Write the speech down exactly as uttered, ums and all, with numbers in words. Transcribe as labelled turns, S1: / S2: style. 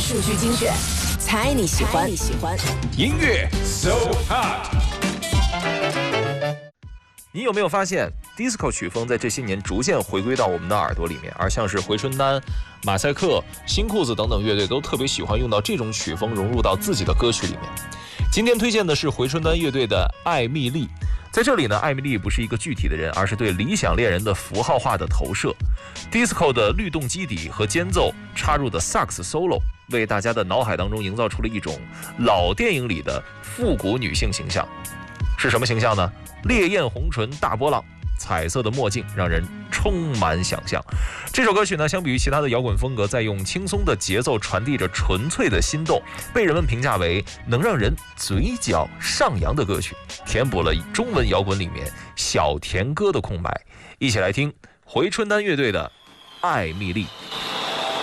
S1: 数据精选，猜你喜欢。你喜欢
S2: 音乐 So Hot。你有没有发现 disco 曲风在这些年逐渐回归到我们的耳朵里面，而像是回春丹、马赛克、新裤子等等乐队都特别喜欢用到这种曲风融入到自己的歌曲里面。今天推荐的是回春丹乐队的艾蜜莉。在这里呢，艾蜜莉不是一个具体的人，而是对理想恋人的符号化的投射。disco 的律动基底和间奏插入的萨克斯 solo， 为大家的脑海当中营造出了一种老电影里的复古女性形象。是什么形象呢？烈焰红唇，大波浪，彩色的墨镜，让人充满想象。这首歌曲呢，相比于其他的摇滚风格，在用轻松的节奏传递着纯粹的心动，被人们评价为能让人嘴角上扬的歌曲，填补了中文摇滚里面小甜歌的空白。一起来听回春丹乐队的《艾蜜莉》。